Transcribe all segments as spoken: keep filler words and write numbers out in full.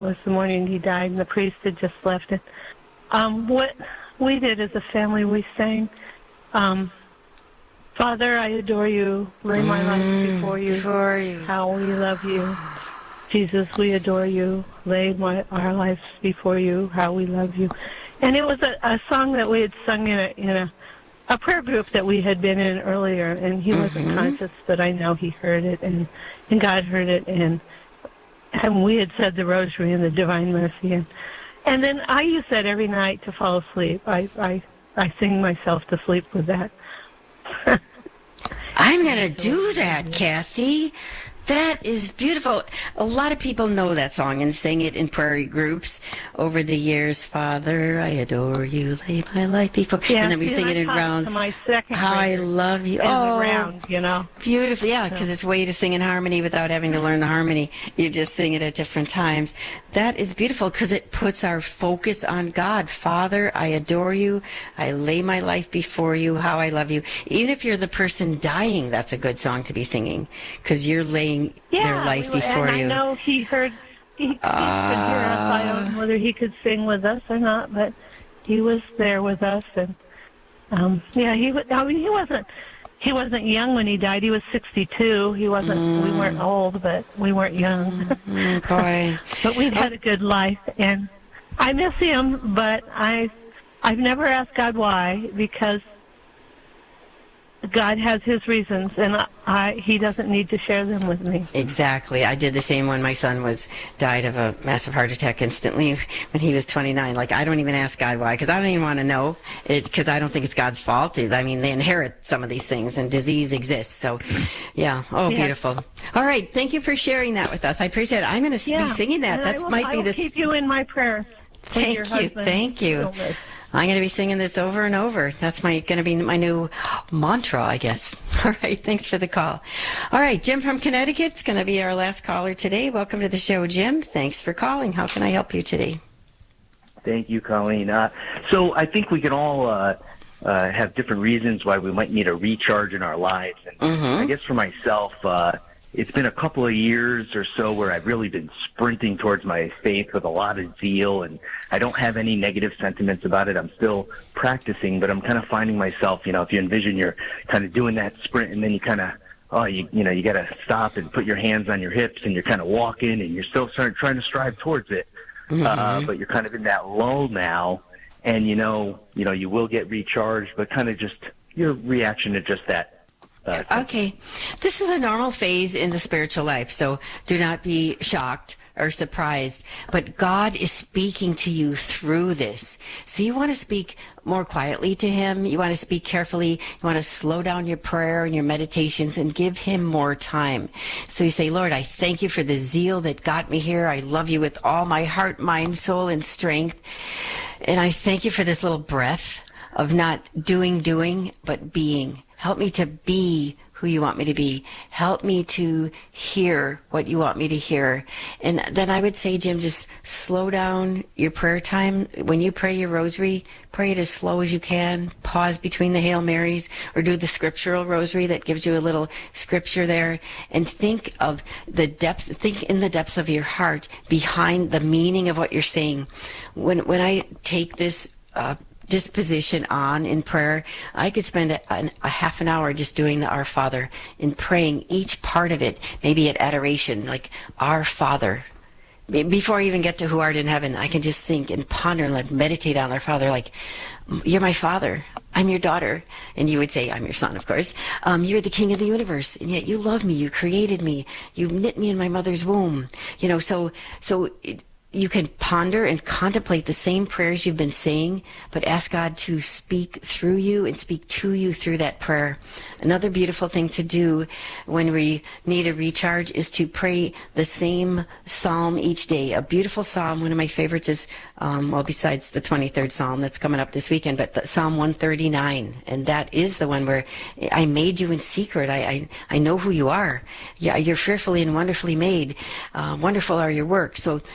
was the morning he died, and the priest had just left. And um, what we did as a family, we sang, um, Father, I adore you, lay my life Mm, before you, for you. how we love you. Jesus, we adore you, lay my, our lives before you, how we love you. And it was a, a song that we had sung in a, in a, a prayer group that we had been in earlier, and he wasn't Mm-hmm. conscious, but I know he heard it, and, and God heard it, and, and we had said the rosary and the Divine Mercy. And, and then I use that every night to fall asleep. I, I, I sing myself to sleep with that. I'm going to do that, Kathy. That is beautiful. A lot of people know that song and sing it in prayer groups over the years. Father, I adore you, lay my life before. Yeah, and then we see, sing and it I in taught it rounds. to my second How I graders love you. as Oh, a round, you know. beautiful. Yeah, because it's a way to sing in harmony without having to learn the harmony. You just sing it at different times. That is beautiful because it puts our focus on God. Father, I adore you. I lay my life before you. How I love you. Even if you're the person dying, that's a good song to be singing because you're laying Yeah, their life we, before and you. I know he heard, he, he Uh, could hear us. I don't know whether he could sing with us or not, but he was there with us. And um, yeah, he was. I mean, he wasn't. He wasn't young when he died. He was sixty-two. He wasn't. Mm. We weren't old, but we weren't young. Mm, boy, but we've had a good life, and I miss him. But I, I've never asked God why, because God has his reasons, and I, I, he doesn't need to share them with me. Exactly. I did the same when my son was died of a massive heart attack instantly when he was twenty-nine. Like, I don't even ask God why, because I don't even want to know it, because I don't think it's God's fault. I mean, they inherit some of these things, and disease exists. So, yeah. Oh, Yeah. beautiful. All right. Thank you for sharing that with us. I appreciate it. I'm going to Yeah. be singing that. And That I will, might I be will this. keep you in my prayers. Thank your you. husband. Thank you. Illness. I'm going to be singing this over and over. That's my going to be my new mantra, I guess. All right. Thanks for the call. All right. Jim from Connecticut is going to be our last caller today. Welcome to the show, Jim. Thanks for calling. How can I help you today? Thank you, Colleen. Uh, so I think we can all uh, uh, have different reasons why we might need a recharge in our lives. And Mm-hmm. I guess for myself, uh, it's been a couple of years or so where I've really been sprinting towards my faith with a lot of zeal, and I don't have any negative sentiments about it. I'm still practicing, but I'm kind of finding myself, you know, if you envision you're kind of doing that sprint and then you kind of, oh, you you know, you got to stop and put your hands on your hips and you're kind of walking and you're still start, trying to strive towards it. Mm-hmm. Uh, but you're kind of in that lull now, and you know, you know, you will get recharged, but kind of just your reaction to just that. Uh, Okay. This is a normal phase in the spiritual life, so do not be shocked or surprised. But God is speaking to you through this. So you want to speak more quietly to him. You want to speak carefully. You want to slow down your prayer and your meditations and give him more time. So you say, Lord, I thank you for the zeal that got me here. I love you with all my heart, mind, soul, and strength. And I thank you for this little breath of not doing, doing, but being. Help me to be who you want me to be. Help me to hear what you want me to hear. And then I would say, Jim, just slow down your prayer time. When you pray your rosary, pray it as slow as you can. Pause between the Hail Marys, or do the scriptural rosary that gives you a little scripture there. And think of the depths, think in the depths of your heart behind the meaning of what you're saying. When, when I take this, uh, disposition on in prayer, I could spend a, a, a half an hour just doing the Our Father and praying each part of it, maybe at adoration, like Our Father. Before I even get to who art in heaven, I can just think and ponder and like meditate on our Father, like, you're my Father, I'm your daughter. And you would say, I'm your son, of course. Um, you're the King of the universe, and yet you love me, you created me, you knit me in my mother's womb. You know, so, so it, you can ponder and contemplate the same prayers you've been saying, but ask God to speak through you and speak to you through that prayer. Another beautiful thing to do when we need a recharge is to pray the same psalm each day. A beautiful psalm, one of my favorites is, um, well, besides the twenty-third psalm that's coming up this weekend, but the Psalm one thirty-nine. And that is the one where I made you in secret. I, I, I know who you are. Yeah, you're fearfully and wonderfully made. Uh, wonderful are your works. So that's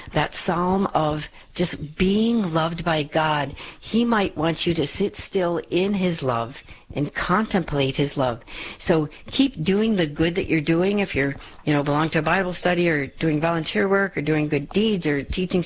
psalm of just being loved by God. He might want you to sit still in his love and contemplate his love. So keep doing the good that you're doing. If you're, you know, belong to a Bible study or doing volunteer work or doing good deeds or teaching